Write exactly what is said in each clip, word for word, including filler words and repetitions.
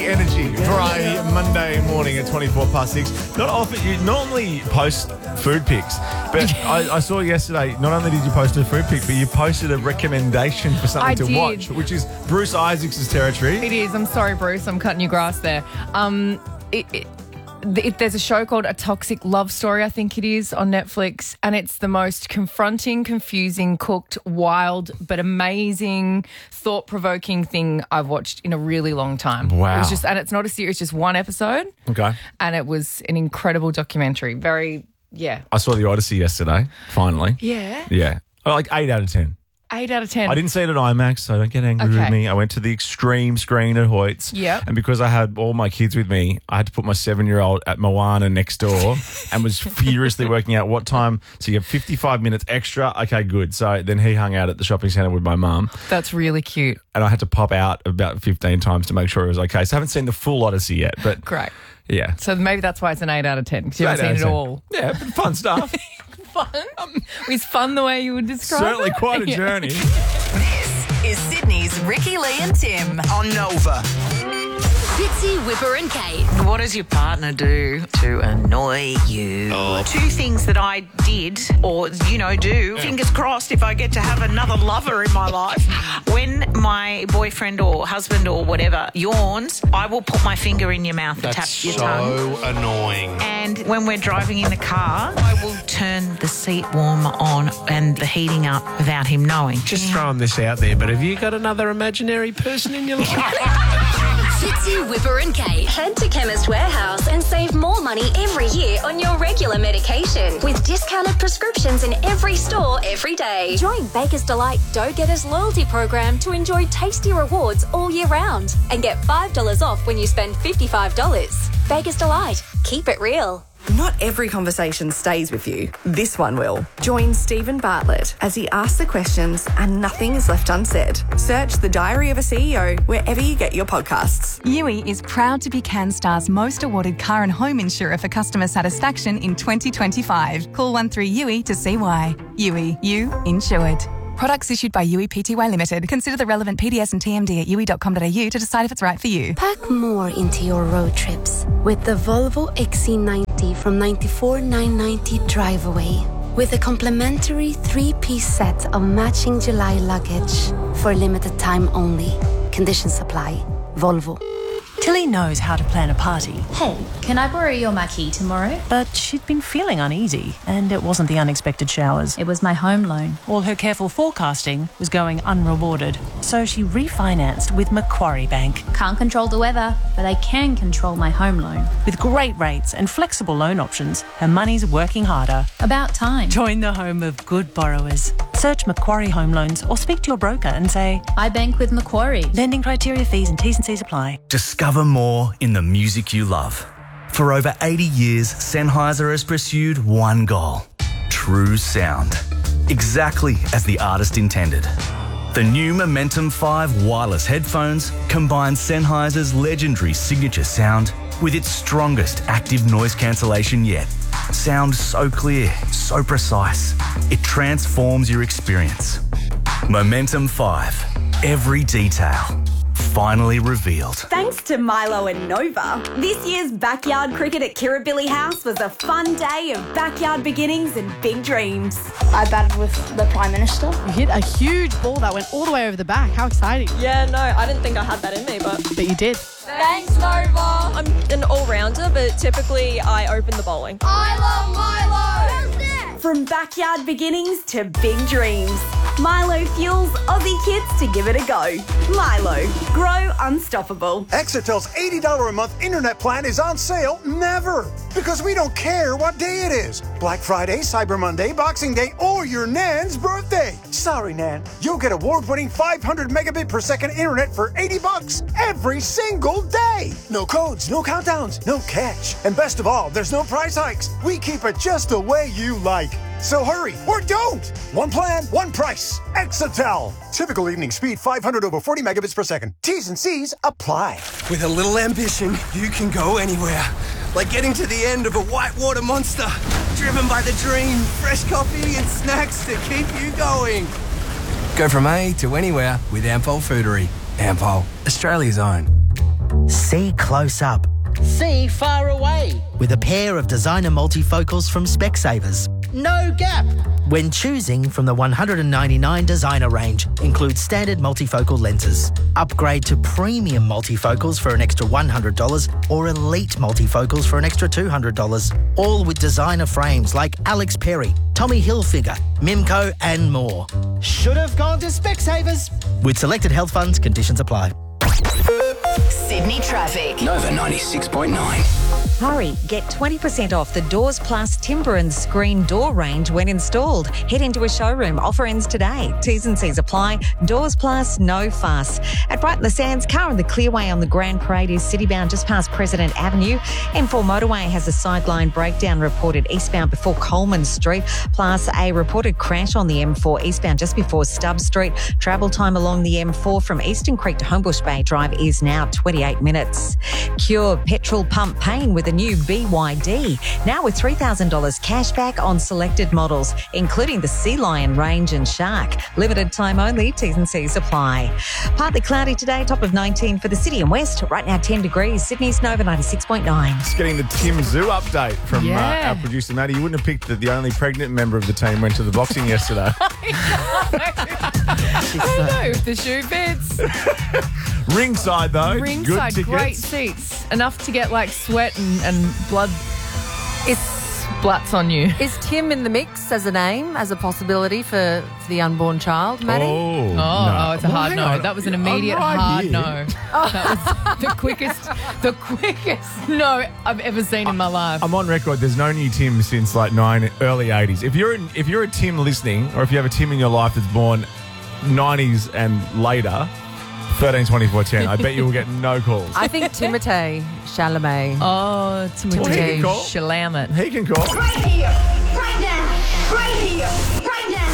energy for a Monday morning at twenty-four past six. Not often, you normally post food pics, but I, I saw yesterday, not only did you post a food pic, but you posted a recommendation for something I to did. watch, which is Bruce Isaacs' territory. It is. I'm sorry, Bruce. I'm cutting your grass there. Um, it, it, it, there's a show called A Toxic Love Story, I think it is, on Netflix, and it's the most confronting, confusing, cooked, wild, but amazing, thought-provoking thing I've watched in a really long time. Wow. It was just, and it's not a series, just one episode. Okay. And it was an incredible documentary. Very, yeah. I saw The Odyssey yesterday, finally. Yeah. Yeah. Like eight out of ten. Eight out of ten. I didn't see it at IMAX, so don't get angry Okay. with me. I went to the extreme screen at Hoyt's. Yep. And because I had all my kids with me, I had to put my seven-year-old at Moana next door and was furiously working out what time. So you have fifty-five minutes extra. Okay, good. So then he hung out at the shopping centre with my mum. That's really cute. And I had to pop out about fifteen times to make sure it was okay. So I haven't seen the full Odyssey yet, but Great. yeah. So maybe that's why it's an eight out of ten, because you Eight haven't out seen of it ten. all. Yeah, but fun stuff. Fun? It's fun the way you would describe Certainly it. quite a Yeah. journey. This is Sydney's Ricky, Lee and Tim On Nova. Fitzy, Whipper and Kate. What does your partner do to annoy you? Two things that I did or, you know, do. Fingers crossed if I get to have another lover in my life. When my boyfriend or husband or whatever yawns, I will put my finger in your mouth and tap That's your so tongue. annoying. And when we're driving in the car, I will turn the seat warmer on and the heating up without him knowing. Just throwing this out there, but have you got another imaginary person in your life? Fitzy, Whipper and Kate. Head to Chemist Warehouse and save more money every year on your regular medication with discounted prescriptions in every store every day. Join Baker's Delight Dough Getters loyalty program to enjoy tasty rewards all year round and get five dollars off when you spend fifty-five dollars. Baker's Delight. Keep it real. Not every conversation stays with you. This one will. Join Stephen Bartlett as he asks the questions and nothing is left unsaid. Search The Diary of a C E O wherever you get your podcasts. Yui is proud to be CanStar's most awarded car and home insurer for customer satisfaction in twenty twenty-five. Call one three U I to see why. Yui, you insured. Products issued by Yui Pty Limited. Consider the relevant P D S and T M D at yui dot com dot a u to decide if it's right for you. Pack more into your road trips with the Volvo X C ninety from ninety-four thousand nine hundred ninety drive away. With a complimentary three-piece set of matching July luggage for a limited time only. Conditions apply. Volvo. Tilly knows how to plan a party. Hey, can I borrow your marquee tomorrow? But she'd been feeling uneasy, and it wasn't the unexpected showers. It was my home loan. All her careful forecasting was going unrewarded, so she refinanced with Macquarie Bank. Can't control the weather, but I can control my home loan. With great rates and flexible loan options, her money's working harder. About time. Join the home of good borrowers. Search Macquarie Home Loans or speak to your broker and say, I bank with Macquarie. Lending criteria, fees and T's and C's apply. Discover more in the music you love. For over eighty years, Sennheiser has pursued one goal: true sound. Exactly as the artist intended. The new Momentum five wireless headphones combine Sennheiser's legendary signature sound with its strongest active noise cancellation yet. Sound so clear, so precise, it transforms your experience. Momentum five, every detail finally revealed. Thanks to Milo and Nova, this year's backyard cricket at Kirribilli House was a fun day of backyard beginnings and big dreams. I batted with the Prime Minister. You hit a huge ball that went all the way over the back. How exciting. Yeah, no, I didn't think I had that in me, but... But you did. Thanks, Nova. I'm an all-rounder, but typically I open the bowling. I love Milo! From backyard beginnings to big dreams, Milo fuels Aussie kids to give it a go. Milo, grow unstoppable. Exitel's eighty dollars a month internet plan is on sale never. Because we don't care what day it is. Black Friday, Cyber Monday, Boxing Day, or your Nan's birthday. Sorry, Nan. You'll get award-winning five hundred megabit per second internet for eighty bucks every single day. No codes, no countdowns, no catch. And best of all, there's no price hikes. We keep it just the way you like. So hurry, or don't! One plan, one price. Exitel. Typical evening speed five hundred over forty megabits per second. T's and C's apply. With a little ambition, you can go anywhere. Like getting to the end of a whitewater monster. Driven by the dream, fresh coffee and snacks to keep you going. Go from A to anywhere with Ampol Foodery. Ampol, Australia's own. See close up See far away. with a pair of designer multifocals from Specsavers. No gap. When choosing from the one hundred ninety-nine designer range, includes standard multifocal lenses. Upgrade to premium multifocals for an extra one hundred dollars or elite multifocals for an extra two hundred dollars. All with designer frames like Alex Perry, Tommy Hilfiger, Mimco and more. Should have gone to Specsavers. With selected health funds, conditions apply. Sydney traffic. Nova ninety-six point nine. Hurry, get twenty percent off the Doors Plus timber and screen door range when installed. Head into a showroom. Offer ends today. T's and C's apply. Doors Plus, no fuss. At Brighton the Sands, car on the clearway on the Grand Parade is citybound just past President Avenue. M four motorway has a sideline breakdown reported eastbound before Coleman Street, plus a reported crash on the M four eastbound just before Stubbs Street. Travel time along the M four from Eastern Creek to Homebush Bay Drive is now twenty-eight minutes. Cure petrol pump pain with a new B Y D. Now with three thousand dollars cash back on selected models, including the Sea Lion range and Shark. Limited time only, T's and C's apply. Partly cloudy today, top of nineteen for the city and west. Right now ten degrees. Sydney's Nova ninety-six point nine. Just getting the Tim Zoo update from Yeah. uh, our producer, Maddie. You wouldn't have picked that the only pregnant member of the team went to the boxing yesterday. I don't know if the shoe fits. Ringside, though. Ringside, Good great tickets. seats. Enough to get like sweat and, and blood splats on you. Is Tim in the mix as a name, as a possibility for, for the unborn child, Maddie? Oh, Oh, no. oh, it's a Well, hard hang no. on. That was an I'm immediate right hard here. no. That was the quickest, the quickest no I've ever seen in my life. I'm on record. There's no new Tim since like nine early eighties. If you're an, if you're a Tim listening, or if you have a Tim in your life that's born nineties and later, thirteen twenty-four ten. I bet you will get no calls. I think Timothée Chalamet. Oh, Well, he Timothée can call. Chalamet. He can call. Right here, right now, right here, right now.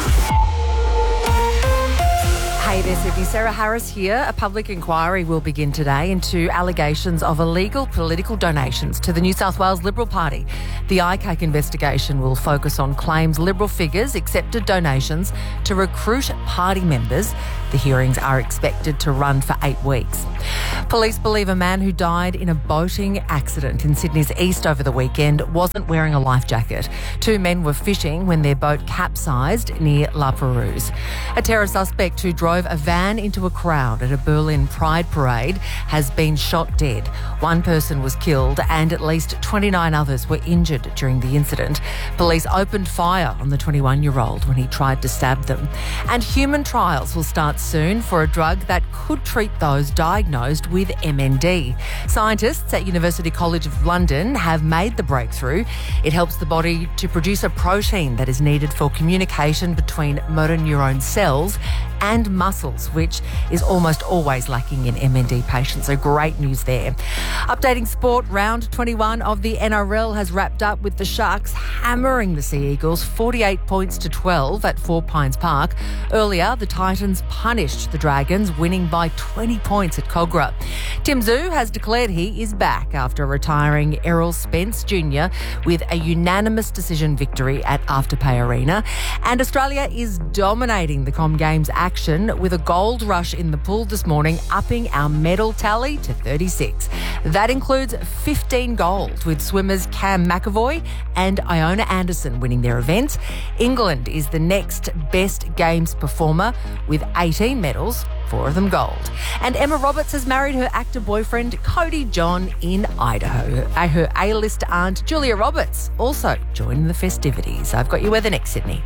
Hey there, Sydney. Sarah Harris here. A public inquiry will begin today into allegations of illegal political donations to the New South Wales Liberal Party. The I C A C investigation will focus on claims Liberal figures accepted donations to recruit party members. The hearings are expected to run for eight weeks. Police believe a man who died in a boating accident in Sydney's east over the weekend wasn't wearing a life jacket. Two men were fishing when their boat capsized near La Perouse. A terror suspect who drove a van into a crowd at a Berlin Pride parade has been shot dead. One person was killed and at least twenty-nine others were injured during the incident. Police opened fire on the twenty-one-year-old when he tried to stab them. And human trials will start soon for a drug that could treat those diagnosed with M N D. Scientists at University College of London have made the breakthrough. It helps the body to produce a protein that is needed for communication between motor neuron cells and muscles, which is almost always lacking in M N D patients. So great news there. Updating sport, round twenty-one of the N R L has wrapped up with the Sharks hammering the Sea Eagles forty-eight points to twelve at Four Pines Park. Earlier, the Titans punished the Dragons, winning by twenty points at Kogarah. Tim Zoo has declared he is back after retiring Errol Spence Junior with a unanimous decision victory at Afterpay Arena. And Australia is dominating the Com Games action with a gold rush in the pool this morning, upping our medal tally to thirty-six. That includes fifteen gold, with swimmers Cam McAvoy and Iona Anderson winning their events. England is the next best Games performer with eighteen medals, four of them gold. And Emma Roberts has married her actor boyfriend Cody John in Idaho. Her A-list aunt Julia Roberts also joined the festivities. I've got you weather next, Sydney.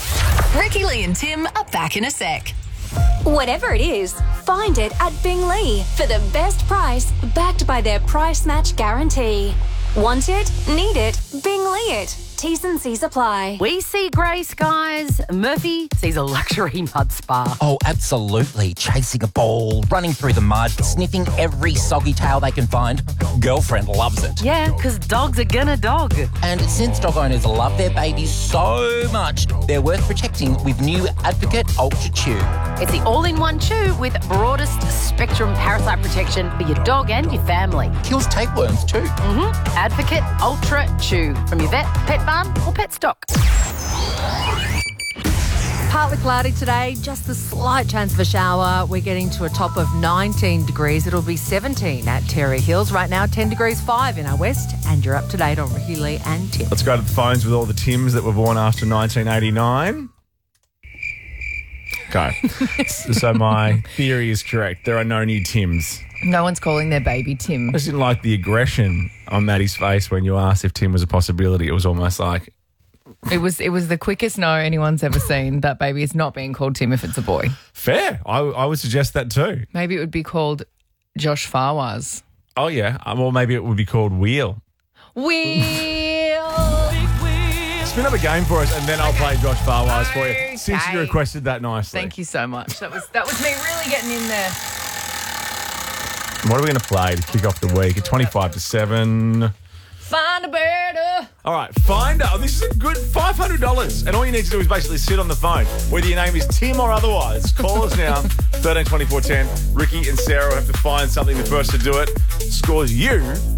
Ricky Lee and Tim are back in a sec. Whatever it is, find it at Bingley for the best price, backed by their price match guarantee. Want it? Need it? Bingley it. T's and C's apply. We see grey skies. Murphy sees a luxury mud spa. Oh, absolutely. Chasing a ball, running through the mud, sniffing every soggy tail they can find. Girlfriend loves it. Yeah, because dogs are gonna dog. And since dog owners love their babies so much, they're worth protecting with new Advocate Ultra Chew. It's the all-in-one chew with broadest spectrum parasite protection for your dog and your family. Kills tapeworms too. Mm-hmm. Advocate Ultra Chew from your vet, pet barn or pet stock. partly cloudy today, just a slight chance of a shower. We're getting to a top of nineteen degrees. It'll be seventeen at Terry Hills. Right now, ten degrees five in our west. And you're up to date on Ricky Lee and Tim. Let's go to the phones with all the Tims that were born after nineteen eighty-nine. Go. So my theory is correct. There are no new Tims. No one's calling their baby Tim. I just didn't like the aggression on Maddie's face when you asked if Tim was a possibility. It was almost like... It was it was the quickest no anyone's ever seen. That baby is not being called Tim if it's a boy. Fair. I, I would suggest that too. Maybe it would be called Josh Farwaz. Oh, yeah. Um, or maybe it would be called Wheel. Wheel. Spin up a game for us and then I'll play Josh Farwaz for you. Since you requested that nicely. Thank you so much. That was that was me really getting in there. What are we going to play to kick off the week? At twenty-five to seven. Find a bird. All right, find out. This is a good five hundred dollars. And all you need to do is basically sit on the phone, whether your name is Tim or otherwise. Call us now, thirteen twenty-four ten. Ricky and Sarah will have to find something. The first to do it scores you